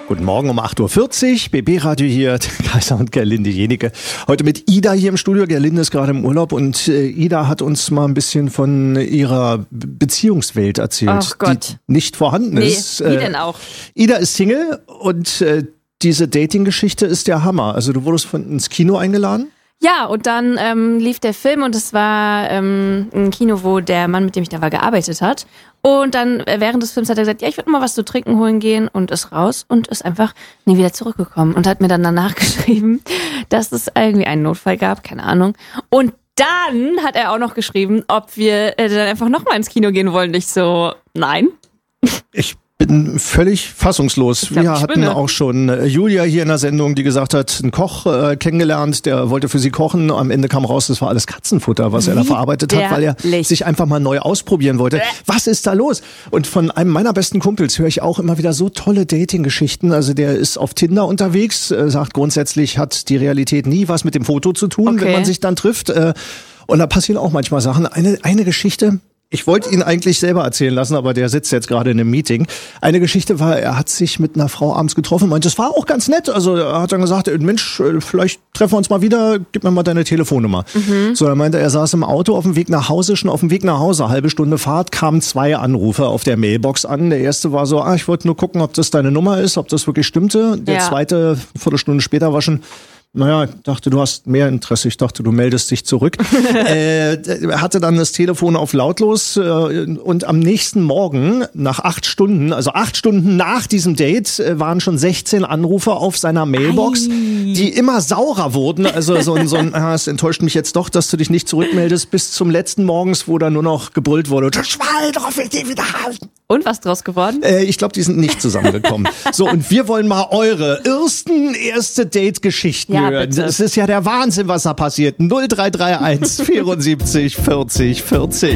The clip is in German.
Guten Morgen um 8.40 Uhr, BB-Radio hier, Kaiser und Gerlinde Jenike. Heute mit Ida hier im Studio. Gerlinde ist gerade im Urlaub und Ida hat uns mal ein bisschen von ihrer Beziehungswelt erzählt, die nicht vorhanden ist. Wie denn auch? Ida ist Single und diese Dating-Geschichte ist der Hammer. Also du wurdest ins Kino eingeladen? Ja, und dann lief der Film und es war ein Kino, wo der Mann, mit dem ich da war, gearbeitet hat. Und dann während des Films hat er gesagt, ja, ich würde mal was zu trinken holen gehen und ist raus und ist einfach nie wieder zurückgekommen und hat mir dann danach geschrieben, dass es irgendwie einen Notfall gab, keine Ahnung. Und dann hat er auch noch geschrieben, ob wir dann einfach nochmal ins Kino gehen wollen. Ich so, nein. Ich bin völlig fassungslos. Wir hatten auch schon Julia hier in der Sendung, die gesagt hat, einen Koch kennengelernt, der wollte für sie kochen. Am Ende kam raus, das war alles Katzenfutter, was er da verarbeitet hat, weil er sich einfach mal neu ausprobieren wollte. Was ist da los? Und von einem meiner besten Kumpels höre ich auch immer wieder so tolle Dating-Geschichten. Also der ist auf Tinder unterwegs, sagt grundsätzlich, hat die Realität nie was mit dem Foto zu tun, wenn man sich dann trifft. Und da passieren auch manchmal Sachen. Eine Geschichte. Ich wollte ihn eigentlich selber erzählen lassen, aber der sitzt jetzt gerade in einem Meeting. Eine Geschichte war, er hat sich mit einer Frau abends getroffen, meinte, das war auch ganz nett. Also er hat dann gesagt, Mensch, vielleicht treffen wir uns mal wieder, gib mir mal deine Telefonnummer. So, dann meinte er saß im Auto auf dem Weg nach Hause, schon auf dem Weg nach Hause, halbe Stunde Fahrt, kamen 2 Anrufe auf der Mailbox an. Der erste war so, ich wollte nur gucken, ob das deine Nummer ist, ob das wirklich stimmte. Der zweite, Viertelstunde später war schon, naja, ich dachte, du hast mehr Interesse. Ich dachte, du meldest dich zurück. Er hatte dann das Telefon auf lautlos und am nächsten Morgen, nach 8 Stunden, also 8 Stunden nach diesem Date, waren schon 16 Anrufe auf seiner Mailbox, die immer saurer wurden. Also so ein es enttäuscht mich jetzt doch, dass du dich nicht zurückmeldest, bis zum letzten Morgens, wo dann nur noch gebrüllt wurde, du Schwein, drauf will ich wieder haben. Und was draus geworden? Ich glaube, die sind nicht zusammengekommen. So, und wir wollen mal eure erste Date-Geschichten hören. Das ist ja der Wahnsinn, was da passiert. 0331 74 40 40.